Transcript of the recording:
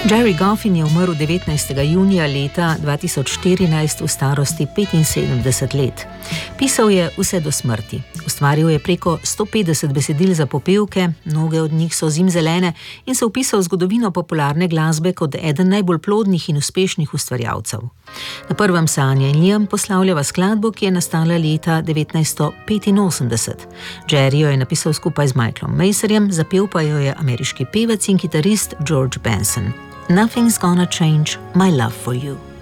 Jerry Goffin je umrl 19. junija leta 2014 v starosti 75 let. Pisal je vse do smrti. Ustvaril je preko 150 besedil za popevke, mnoge od njih so zimzelene, in se vpisal v zgodovino popularne glasbe kot eden najbolj plodnih in uspešnih ustvarjalcev. Na prvem Sanja in Liam poslavljava skladbo, ki je nastala leta 1985. Jerry jo je napisal skupaj z Michaelom Mercerjem, zapel pa jo je ameriški pevec in kitarist George Benson. Nothing's gonna change my love for you.